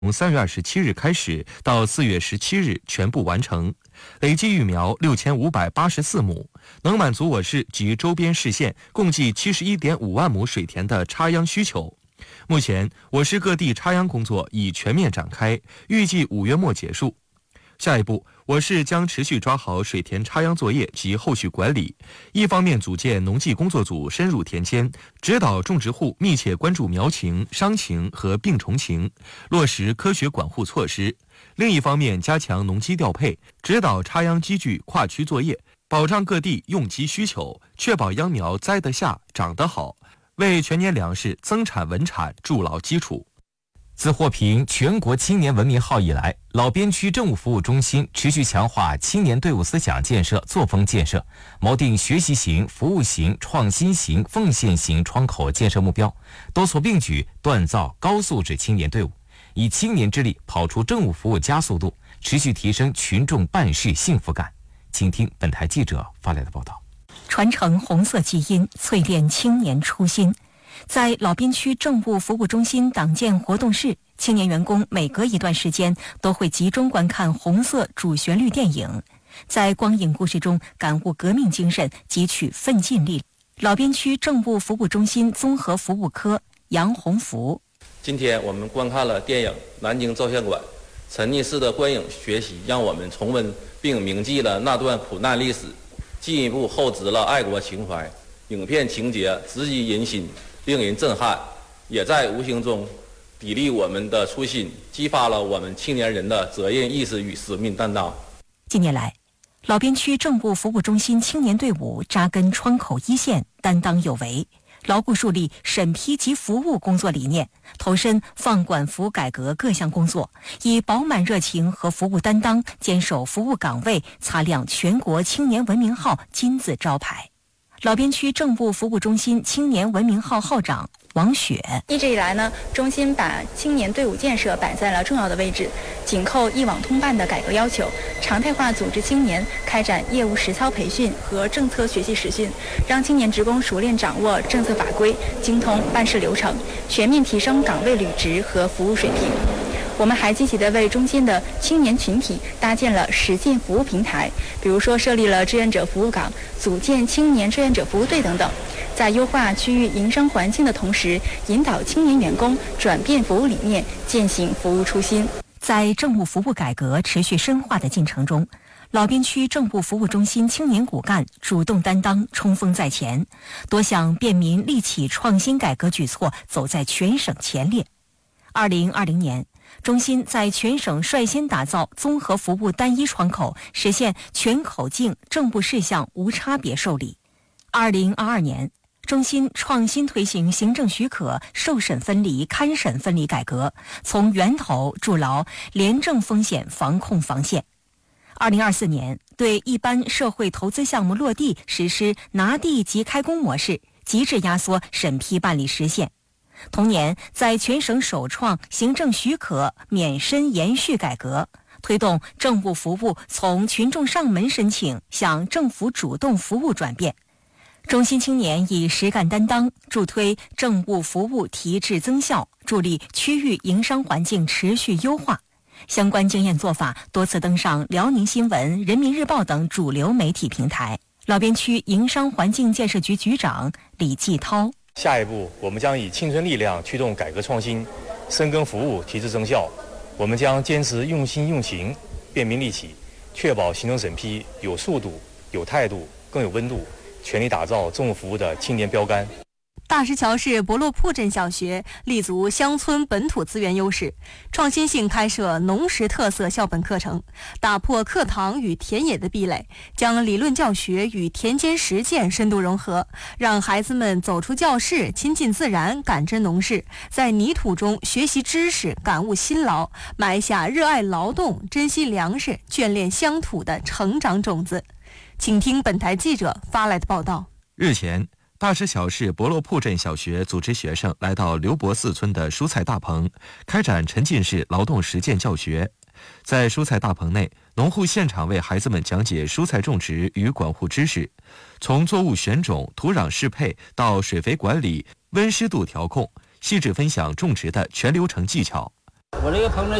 从3月27日开始到4月17日全部完成，累计育苗6584亩，能满足我市及周边市县共计71.5万亩水田的插秧需求。目前，我市各地插秧工作已全面展开，预计5月末结束。下一步，我市将持续抓好水田插秧作业及后续管理，一方面组建农技工作组深入田间，指导种植户密切关注苗情、伤情和病虫情，落实科学管护措施；另一方面，加强农机调配，指导插秧机具跨区作业，保障各地用机需求，确保秧苗栽得下、长得好，为全年粮食增产稳产筑牢基础。 自获评全国青年文明号以来，老边区政务服务中心持续强化青年队伍思想建设、作风建设，锚定学习型、服务型、创新型、奉献型窗口建设目标，多措并举锻造高素质青年队伍，以青年之力跑出政务服务加速度，持续提升群众办事幸福感。请听本台记者发来的报道。 传承红色基因，淬炼青年初心。在老边区政务服务中心党建活动室，青年员工每隔一段时间都会集中观看红色主旋律电影，在光影故事中感悟革命精神，汲取奋进力。老边区政务服务中心综合服务科杨洪福： 今天我们观看了电影《南京照相馆》，沉溺式的观影学习让我们重温并铭记了那段苦难历史，进一步厚植了爱国情怀。影片情节直击人心，令人震撼，也在无形中砥砺我们的初心，激发了我们青年人的责任意识与使命担当。 近年来，老边区政务服务中心青年队伍扎根窗口一线，担当有为，牢固树立审批及服务工作理念，投身放管服改革各项工作，以饱满热情和服务担当坚守服务岗位，擦亮全国青年文明号金字招牌。老边区政务服务中心青年文明号号长王雪： 一直以来呢，中心把青年队伍建设摆在了重要的位置，紧扣一网通办的改革要求，常态化组织青年开展业务实操培训和政策学习实训，让青年职工熟练掌握政策法规，精通办事流程，全面提升岗位履职和服务水平。我们还积极地为中心的青年群体搭建了实践服务平台，比如说设立了志愿者服务岗，组建青年志愿者服务队等等。在优化区域营商环境的同时，引导青年员工转变服务理念，践行服务初心。 在政务服务改革持续深化的进程中，老边区政务服务中心青年骨干主动担当，冲锋在前，多项便民利企创新改革举措走在全省前列。2020年，中心在全省率先打造综合服务单一窗口，实现全口径政务事项无差别受理。2022年，中心创新推行行政许可、受审分离、勘审分离改革，从源头筑牢廉政风险防控防线。2024年，对一般社会投资项目落地实施拿地即开工模式，极致压缩审批办理时限。同年，在全省首创行政许可免申延续改革，推动政务服务从群众上门申请向政府主动服务转变。中心青年以实干担当，助推政务服务提质增效，助力区域营商环境持续优化。相关经验做法多次登上辽宁新闻、人民日报等主流媒体平台。老边区营商环境建设局局长李继涛： 下一步，我们将以青春力量驱动改革创新，深耕服务提质增效。我们将坚持用心用情、便民利企，确保行政审批有速度、有态度、更有温度，全力打造政务服务的青年标杆。 大石桥市博洛铺镇小学立足乡村本土资源优势，创新性开设农时特色校本课程，打破课堂与田野的壁垒，将理论教学与田间实践深度融合，让孩子们走出教室，亲近自然，感知农事，在泥土中学习知识，感悟辛劳，埋下热爱劳动、珍惜粮食、眷恋乡土的成长种子。请听本台记者发来的报道。 日前，大石桥市博洛铺镇小学组织学生来到刘伯寺村的蔬菜大棚，开展沉浸式劳动实践教学。在蔬菜大棚内，农户现场为孩子们讲解蔬菜种植与管护知识，从作物选种、土壤适配到水肥管理、温湿度调控，细致分享种植的全流程技巧。 我这个棚呢